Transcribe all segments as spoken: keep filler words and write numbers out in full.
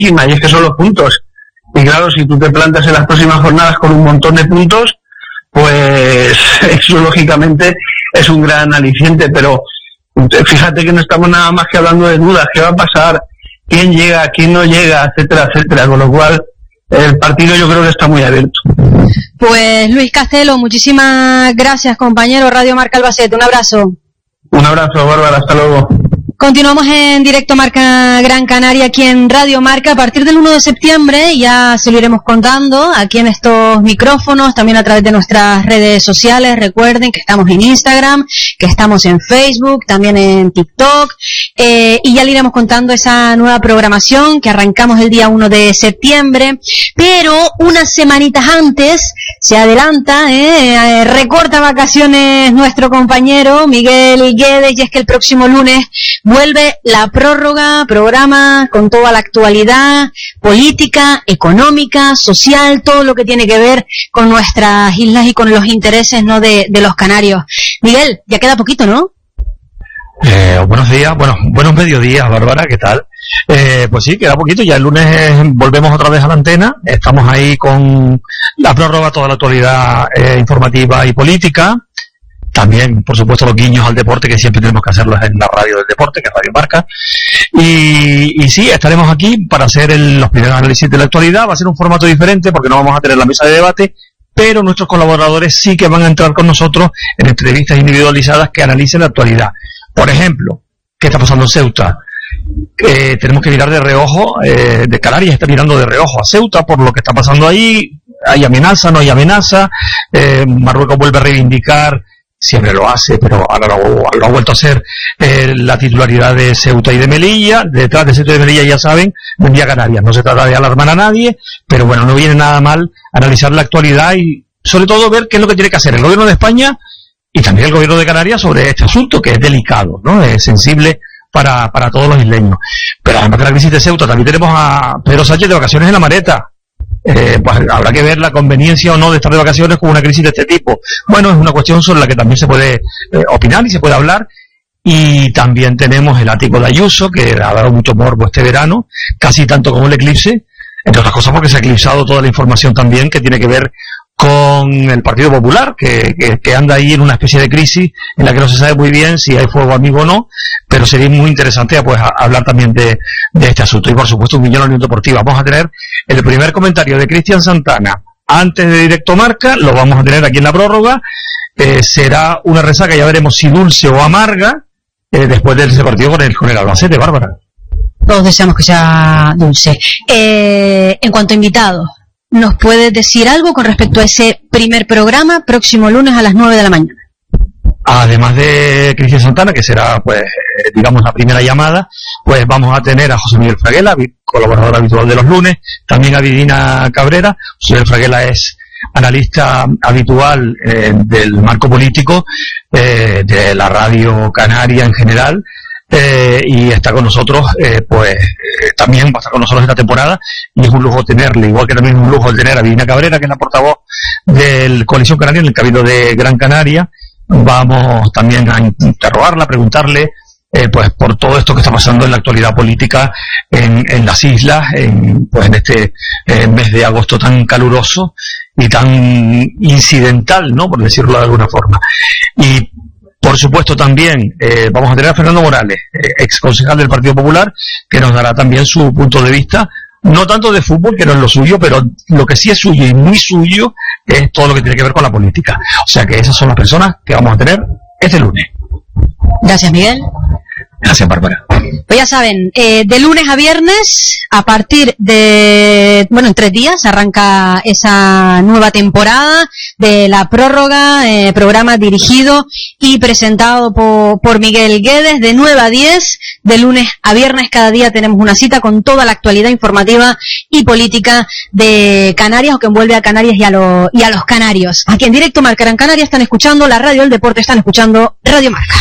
encima, y es que son los puntos. Y claro, si tú te plantas en las próximas jornadas con un montón de puntos, pues eso lógicamente es un gran aliciente, pero fíjate que no estamos nada más que hablando de dudas, qué va a pasar, quién llega, quién no llega, etcétera, etcétera, con lo cual el partido yo creo que está muy abierto. Pues Luis Castelo, muchísimas gracias, compañero. Radio Marca Albacete, un abrazo. Un abrazo, Bárbara, hasta luego. Continuamos en directo Marca Gran Canaria aquí en Radio Marca. A partir del uno de septiembre ya se lo iremos contando aquí en estos micrófonos, también a través de nuestras redes sociales. Recuerden que estamos en Instagram, que estamos en Facebook, también en TikTok, eh, y ya le iremos contando esa nueva programación que arrancamos el día uno de septiembre. Pero unas semanitas antes se adelanta, eh, eh, recorta vacaciones nuestro compañero Miguel Guedes, y es que el próximo lunes vuelve la prórroga, programa con toda la actualidad política, económica, social, todo lo que tiene que ver con nuestras islas y con los intereses, ¿no?, de, de los canarios. Miguel, ya queda poquito, ¿no? Eh, buenos días, bueno, buenos mediodías, Bárbara, ¿qué tal? Eh, pues sí, queda poquito, ya el lunes volvemos otra vez a la antena, estamos ahí con la prórroga, toda la actualidad eh, informativa y política. También, por supuesto, los guiños al deporte, que siempre tenemos que hacerlos en la radio del deporte, que es Radio Marca. Y, y sí, estaremos aquí para hacer el, los primeros análisis de la actualidad. Va a ser un formato diferente porque no vamos a tener la mesa de debate, pero nuestros colaboradores sí que van a entrar con nosotros en entrevistas individualizadas que analicen la actualidad. Por ejemplo, ¿qué está pasando en Ceuta? Eh, tenemos que mirar de reojo, eh, de Canarias está mirando de reojo a Ceuta por lo que está pasando ahí. Hay amenaza, no hay amenaza. Eh, Marruecos vuelve a reivindicar, siempre lo hace, pero ahora lo, lo ha vuelto a hacer, eh, la titularidad de Ceuta y de Melilla. Detrás de Ceuta y de Melilla, ya saben, vendía Canarias. No se trata de alarmar a nadie, pero bueno, no viene nada mal analizar la actualidad y sobre todo ver qué es lo que tiene que hacer el gobierno de España y también el gobierno de Canarias sobre este asunto, que es delicado, ¿no? Es sensible para, para todos los isleños. Pero además de la crisis de Ceuta, también tenemos a Pedro Sánchez de vacaciones en La Mareta. Eh, pues habrá que ver la conveniencia o no de estar de vacaciones con una crisis de este tipo. Bueno, es una cuestión sobre la que también se puede eh, opinar y se puede hablar. Y también tenemos el ático de Ayuso, que ha dado mucho morbo este verano, casi tanto como el eclipse, entre otras cosas porque se ha eclipsado toda la información también que tiene que ver con el Partido Popular, que, que, que anda ahí en una especie de crisis en la que no se sabe muy bien si hay fuego amigo o no, pero sería muy interesante pues a, a hablar también de, de este asunto. Y por supuesto un millón de Unión Deportiva. Vamos a tener el primer comentario de Cristian Santana antes de Directo Marca, lo vamos a tener aquí en la prórroga. Eh, será una resaca, ya veremos si dulce o amarga, eh, después de ese partido con el, con el Albacete, Bárbara. Todos deseamos que sea dulce. Eh, en cuanto a invitados, ¿nos puedes decir algo con respecto a ese primer programa próximo lunes a las nueve de la mañana? Además de Cristian Santana, que será, pues, digamos, la primera llamada, pues vamos a tener a José Miguel Fraguela, colaborador habitual de los lunes, también a Vidina Cabrera. José Miguel Fraguela es analista habitual eh, del marco político, eh, de la radio canaria en general, eh, y está con nosotros, eh, pues, eh, también va a estar con nosotros esta temporada, y es un lujo tenerle, igual que también es un lujo tener a Vidina Cabrera, que es la portavoz del Coalición Canaria en el Cabildo de Gran Canaria. Vamos también a interrogarla, a preguntarle eh, pues por todo esto que está pasando en la actualidad política en, en las islas, en, pues en este eh, mes de agosto tan caluroso y tan incidental, ¿no?, por decirlo de alguna forma. Y por supuesto también eh, vamos a tener a Fernando Morales, eh, ex concejal del Partido Popular, que nos dará también su punto de vista, no tanto de fútbol, que no es lo suyo, pero lo que sí es suyo y muy suyo es todo lo que tiene que ver con la política. O sea que esas son las personas que vamos a tener este lunes. Gracias, Miguel. Gracias, Bárbara. Pues ya saben, eh, de lunes a viernes, a partir de, bueno, en tres días arranca esa nueva temporada de la prórroga, eh, programa dirigido y presentado por, por Miguel Guedes, de nueve a diez, de lunes a viernes. Cada día tenemos una cita con toda la actualidad informativa y política de Canarias, o que envuelve a Canarias y a, lo, y a los canarios. Aquí en Directo Marca en Canarias están escuchando la radio del deporte, están escuchando Radio Marca.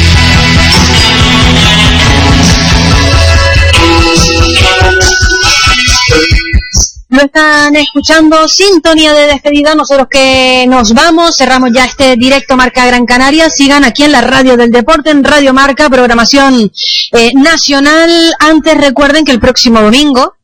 Lo están escuchando, sintonía de despedida. Nosotros que nos vamos, cerramos ya este Directo Marca Gran Canaria. Sigan aquí en la radio del deporte, en Radio Marca, programación eh, nacional. Antes recuerden que el próximo domingo